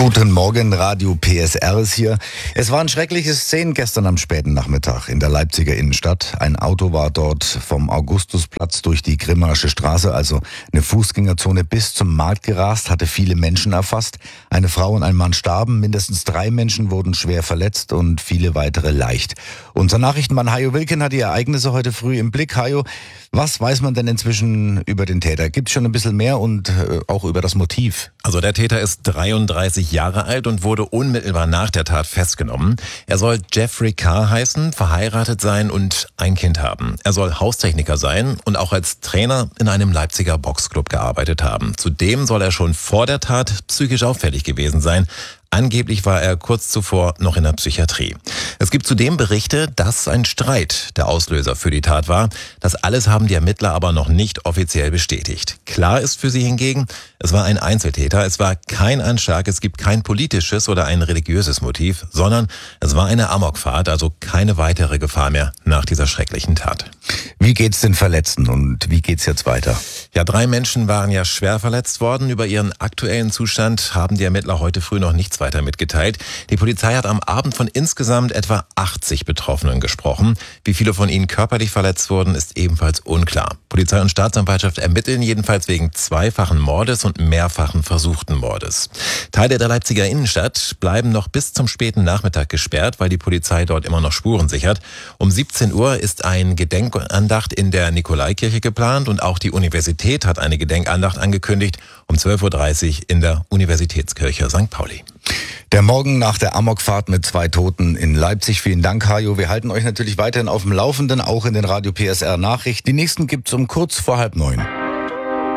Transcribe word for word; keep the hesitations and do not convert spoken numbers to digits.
Guten Morgen, Radio P S R ist hier. Es waren schreckliche Szenen gestern am späten Nachmittag in der Leipziger Innenstadt. Ein Auto war dort vom Augustusplatz durch die Grimmarsche Straße, also eine Fußgängerzone, bis zum Markt gerast, hatte viele Menschen erfasst. Eine Frau und ein Mann starben, mindestens drei Menschen wurden schwer verletzt und viele weitere leicht. Unser Nachrichtenmann Hajo Wilken hat die Ereignisse heute früh im Blick. Hajo, was weiß man denn inzwischen über den Täter? Gibt es schon ein bisschen mehr und äh, auch über das Motiv? Also der Täter ist dreiunddreißig Jahre alt und wurde unmittelbar nach der Tat festgenommen. Er soll Jeffrey K. heißen, verheiratet sein und ein Kind haben. Er soll Haustechniker sein und auch als Trainer in einem Leipziger Boxclub gearbeitet haben. Zudem soll er schon vor der Tat psychisch auffällig gewesen sein. Angeblich war er kurz zuvor noch in der Psychiatrie. Es gibt zudem Berichte, dass ein Streit der Auslöser für die Tat war. Das alles haben die Ermittler aber noch nicht offiziell bestätigt. Klar ist für sie hingegen, es war ein Einzeltäter, es war kein Anschlag, es gibt kein politisches oder ein religiöses Motiv, sondern es war eine Amokfahrt, also keine weitere Gefahr mehr nach dieser schrecklichen Tat. Wie geht's den Verletzten und wie geht's jetzt weiter? Ja, drei Menschen waren ja schwer verletzt worden. Über ihren aktuellen Zustand haben die Ermittler heute früh noch nichts weiter mitgeteilt. Die Polizei hat am Abend von insgesamt etwa achtzig Betroffenen gesprochen. Wie viele von ihnen körperlich verletzt wurden, ist ebenfalls unklar. Polizei und Staatsanwaltschaft ermitteln jedenfalls wegen zweifachen Mordes und mehrfachen versuchten Mordes. Teile der Leipziger Innenstadt bleiben noch bis zum späten Nachmittag gesperrt, weil die Polizei dort immer noch Spuren sichert. Um siebzehn Uhr ist ein Gedenkandacht in der Nikolaikirche geplant und auch die Universität hat eine Gedenkandacht angekündigt um zwölf Uhr dreißig in der Universitätskirche Sankt Pauli. Der Morgen nach der Amokfahrt mit zwei Toten in Leipzig. Vielen Dank, Hajo. Wir halten euch natürlich weiterhin auf dem Laufenden, auch in den Radio P S R Nachrichten. Die nächsten gibt's um kurz vor halb neun.